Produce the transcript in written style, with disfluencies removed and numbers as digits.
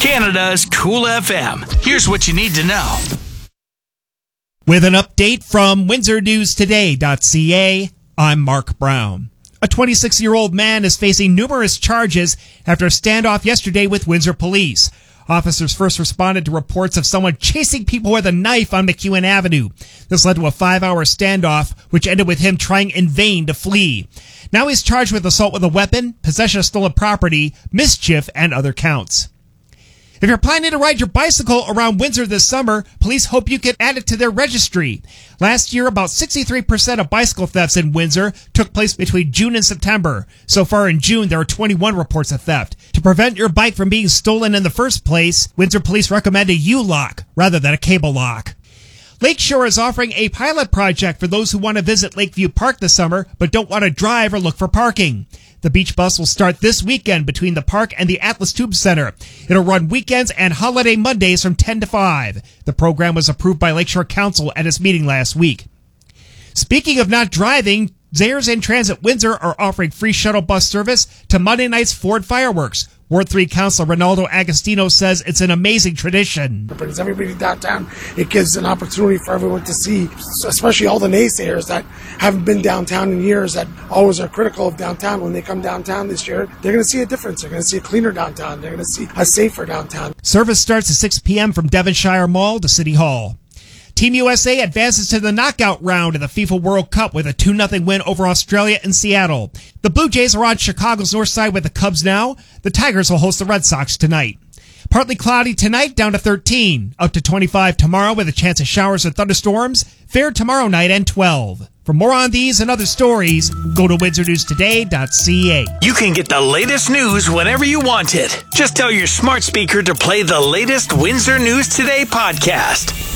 Canada's Cool FM. Here's what you need to know. With an update from WindsorNewsToday.ca, I'm Mark Brown. A 26-year-old man is facing numerous charges after a standoff yesterday with Windsor police. Officers first responded to reports of someone chasing people with a knife on McEwen Avenue. This led to a 5-hour standoff, which ended with him trying in vain to flee. Now he's charged with assault with a weapon, possession of stolen property, mischief, and other counts. If you're planning to ride your bicycle around Windsor this summer, police hope you get added to their registry. Last year, about 63% of bicycle thefts in Windsor took place between June and September. So far in June, there are 21 reports of theft. To prevent your bike from being stolen in the first place, Windsor police recommend a U-lock rather than a cable lock. Lakeshore is offering a pilot project for those who want to visit Lakeview Park this summer but don't want to drive or look for parking. The beach bus will start this weekend between the park and the Atlas Tube Center. It'll run weekends and holiday Mondays from 10 to 5. The program was approved by Lakeshore Council at its meeting last week. Speaking of not driving, Zayres and Transit Windsor are offering free shuttle bus service to Monday night's Ford fireworks. Ward 3 Councilor Ronaldo Agostino says it's an amazing tradition. It brings everybody downtown. It gives an opportunity for everyone to see, especially all the naysayers that haven't been downtown in years, that always are critical of downtown. When they come downtown this year, they're going to see a difference. They're going to see a cleaner downtown. They're going to see a safer downtown. Service starts at 6 p.m. from Devonshire Mall to City Hall. Team USA advances to the knockout round of the FIFA World Cup with a 2-0 win over Australia in Seattle. The Blue Jays are on Chicago's north side with the Cubs now. The Tigers will host the Red Sox tonight. Partly cloudy tonight, down to 13. Up to 25 tomorrow with a chance of showers and thunderstorms. Fair tomorrow night and 12. For more on these and other stories, go to WindsorNewsToday.ca. You can get the latest news whenever you want it. Just tell your smart speaker to play the latest Windsor News Today podcast.